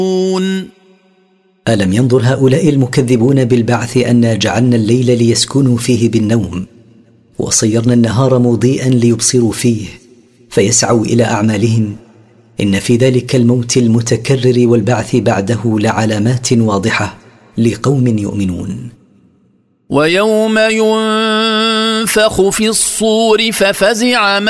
ألم ينظر هؤلاء المكذبون بالبعث أنا جعلنا الليل ليسكنوا فيه بالنوم وصيرنا النهار مضيئا ليبصروا فيه فيسعوا إلى أعمالهم إن في ذلك الموت المتكرر والبعث بعده لعلامات واضحة لقوم يؤمنون. ويوم ينفخ في الصور ففزع